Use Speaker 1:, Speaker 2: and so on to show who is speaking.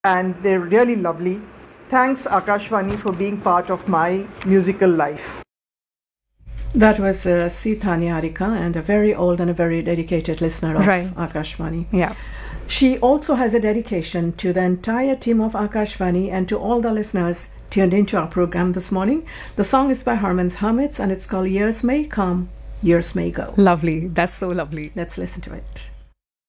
Speaker 1: and they're really lovely. Thanks, Akashvani, for being part of my musical life.
Speaker 2: That was C. Tanya Harika, and a very old and a very dedicated listener of Akashvani.
Speaker 3: Yeah.
Speaker 2: She also has a dedication to the entire team of Akashvani and to all the listeners tuned into our program this morning. The song is by Harman's Hermits and it's called Years May Come, Years May Go.
Speaker 3: Lovely. That's so lovely.
Speaker 2: Let's listen to it.